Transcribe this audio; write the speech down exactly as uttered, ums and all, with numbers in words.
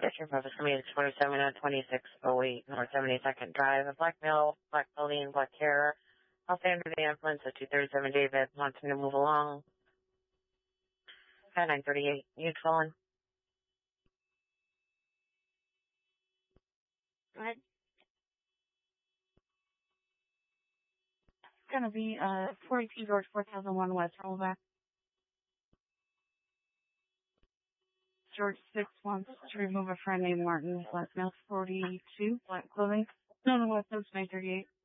District Office Community twenty-seven at twenty-six oh eight North seventy-second Drive. A black male, black building, black hair. I'll stay under the influence of two thirty-seven David. Wants me to move along. At nine thirty-eight. You calling? Go ahead. It's gonna be uh forty-two George four thousand one West. Roll back. George six wants to remove a friend named Martin. Black male forty-two, black clothing. No, no, West Oaks nine thirty-eight.